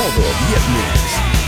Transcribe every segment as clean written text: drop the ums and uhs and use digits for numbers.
Modo Viernes.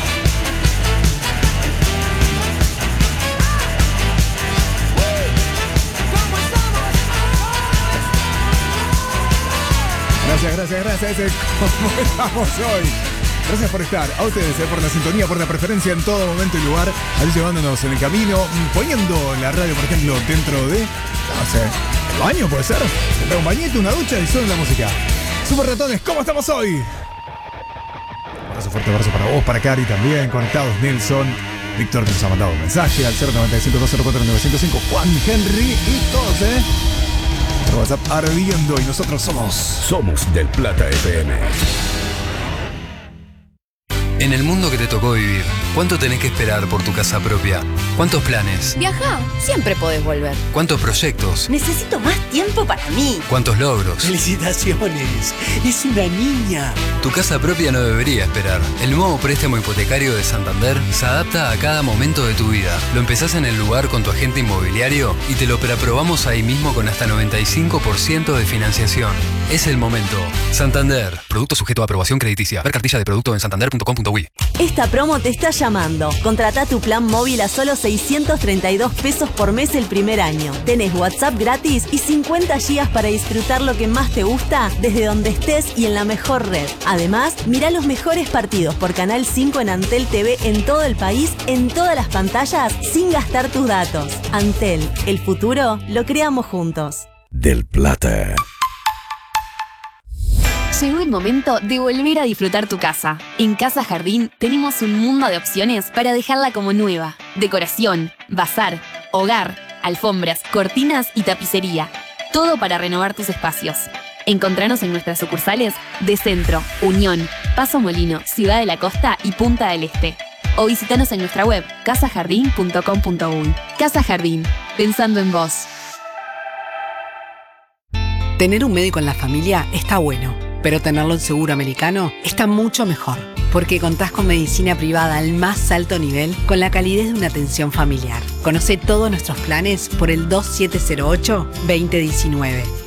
Gracias. ¿Cómo estamos hoy? Gracias por estar, a ustedes, por la sintonía, por la preferencia en todo momento y lugar, ahí llevándonos en el camino, poniendo la radio, por ejemplo, dentro de, no sé, el baño puede ser, un bañito, una ducha y suena la música. Super Ratones, ¿cómo estamos hoy? Un fuerte abrazo para vos, para Cari también, conectados, Nelson, Víctor que nos ha mandado un mensaje al 095-204-905, Juan, Henry y todos, nuestro WhatsApp ardiendo y nosotros somos Del Plata FM. En el mundo que te tocó vivir, ¿cuánto tenés que esperar por tu casa propia? ¿Cuántos planes? Viajá, siempre podés volver. ¿Cuántos proyectos? Necesito más tiempo para mí. ¿Cuántos logros? ¡Felicitaciones! ¡Es una niña! Tu casa propia no debería esperar. El nuevo préstamo hipotecario de Santander se adapta a cada momento de tu vida. Lo empezás en el lugar con tu agente inmobiliario y te lo preaprobamos ahí mismo con hasta 95% de financiación. Es el momento. Santander. Producto sujeto a aprobación crediticia. Ver cartilla de producto en santander.com.uy. Esta promo te está llamando. Contratá tu plan móvil a solo 632 pesos por mes el primer año. Tenés WhatsApp gratis y 50 gigas para disfrutar lo que más te gusta desde donde estés y en la mejor red. Además, mirá los mejores partidos por Canal 5 en Antel TV en todo el país, en todas las pantallas, sin gastar tus datos. Antel, el futuro lo creamos juntos. Del Plata. Llegó el momento de volver a disfrutar tu casa. En Casa Jardín tenemos un mundo de opciones para dejarla como nueva. Decoración, bazar, hogar, alfombras, cortinas y tapicería. Todo para renovar tus espacios. Encontranos en nuestras sucursales de Centro, Unión, Paso Molino, Ciudad de la Costa y Punta del Este. O visitanos en nuestra web casajardin.com.uy. Casa Jardín, pensando en vos. Tener un médico en la familia está bueno, pero tenerlo en seguro americano está mucho mejor, porque contás con medicina privada al más alto nivel con la calidez de una atención familiar. Conoce todos nuestros planes por el 2708-2019.